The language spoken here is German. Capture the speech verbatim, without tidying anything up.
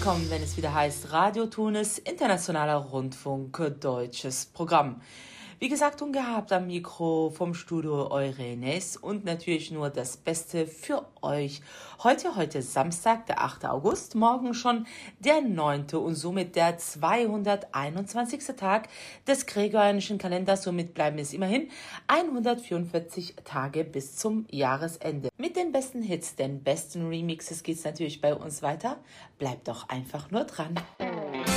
willkommen, wenn es wieder heißt Radio Tunis, internationaler Rundfunk, deutsches Programm. Wie gesagt und gehabt am Mikro vom Studio Eurenes und natürlich nur das Beste für euch. Heute, heute Samstag, der achte August, morgen schon der neunte und somit der zweihunderteinundzwanzigste Tag des gregorianischen Kalenders. Somit bleiben es immerhin hundertvierundvierzig Tage bis zum Jahresende. Mit den besten Hits, den besten Remixes geht es natürlich bei uns weiter. Bleibt doch einfach nur dran.